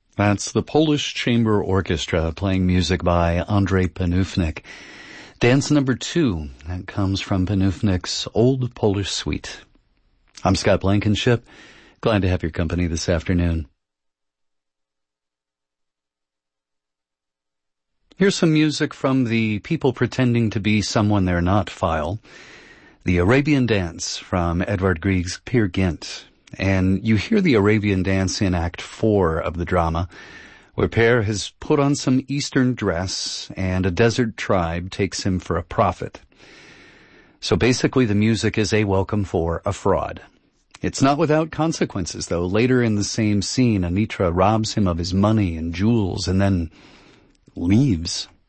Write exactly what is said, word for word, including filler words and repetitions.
That's the Polish Chamber Orchestra playing music by Andrzej Panufnik. Dance number two, that comes from Panufnik's Old Polish Suite. I'm Scott Blankenship. Glad to have your company this afternoon. Here's some music from the People Pretending to Be Someone They're Not file. The Arabian Dance from Edvard Grieg's Peer Gynt. And you hear the Arabian Dance in Act Four of the drama, where Peer has put on some Eastern dress and a desert tribe takes him for a prophet. So basically the music is a welcome for a fraud. It's not without consequences, though. Later in the same scene, Anitra robs him of his money and jewels and then leaves.